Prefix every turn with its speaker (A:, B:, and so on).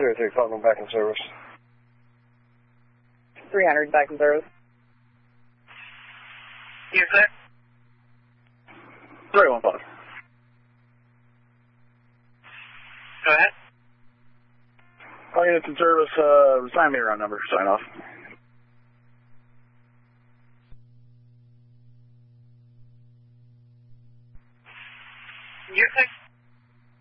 A: 303, Falcon back in service.
B: 300 back in service.
C: Yes, sir.
D: 315.
C: Go ahead.
D: All units in service, sign me around number, sign off.